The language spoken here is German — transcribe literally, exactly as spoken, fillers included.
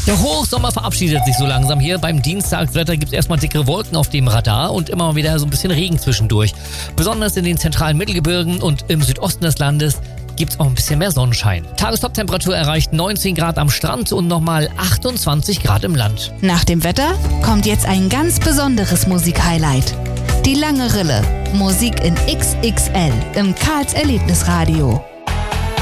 Der Hochsommer verabschiedet sich so langsam hier. Beim Dienstagswetter gibt es erstmal dickere Wolken auf dem Radar und immer mal wieder so ein bisschen Regen zwischendurch. Besonders in den zentralen Mittelgebirgen und im Südosten des Landes gibt es auch ein bisschen mehr Sonnenschein. Tagestoptemperatur erreicht neunzehn Grad am Strand und nochmal achtundzwanzig Grad im Land. Nach dem Wetter kommt jetzt ein ganz besonderes Musikhighlight. Die lange Rille. Musik in X X L im Karls Erlebnisradio.